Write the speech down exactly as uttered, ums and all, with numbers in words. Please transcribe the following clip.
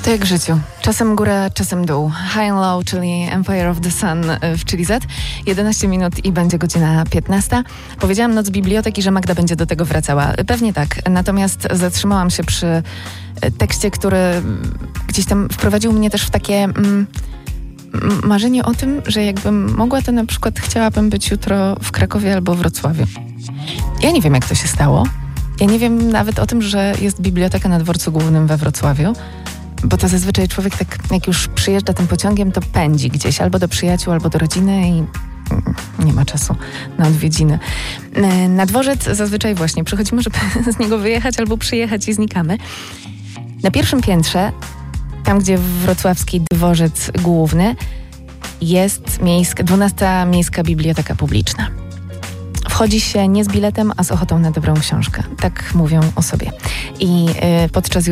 To jak w życiu. Czasem góra, czasem dół. High and Low, czyli Empire of the Sun w Chili Z. jedenaście minut i będzie godzina piętnasta. Powiedziałam Noc Biblioteki, że Magda będzie do tego wracała. Pewnie tak. Natomiast zatrzymałam się przy tekście, który gdzieś tam wprowadził mnie też w takie mm, marzenie o tym, że jakbym mogła, to na przykład chciałabym być jutro w Krakowie albo w Wrocławiu. Ja nie wiem, jak to się stało. Ja nie wiem nawet o tym, że jest biblioteka na dworcu głównym we Wrocławiu. Bo to zazwyczaj człowiek tak, jak już przyjeżdża tym pociągiem, to pędzi gdzieś, albo do przyjaciół, albo do rodziny i nie ma czasu na odwiedziny. Na dworzec zazwyczaj właśnie przychodzimy, żeby z niego wyjechać albo przyjechać i znikamy. Na pierwszym piętrze, tam gdzie wrocławski dworzec główny, jest miejska, dwunasta Miejska Biblioteka Publiczna. Wchodzi się nie z biletem, a z ochotą na dobrą książkę. Tak mówią o sobie. I y, podczas